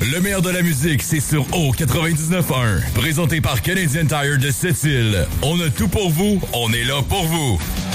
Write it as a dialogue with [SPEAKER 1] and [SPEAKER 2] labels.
[SPEAKER 1] Le meilleur de la musique, c'est sur O99.1. Présenté par Canadian Tire de Sept-Îles. On a tout pour vous, on est là pour vous.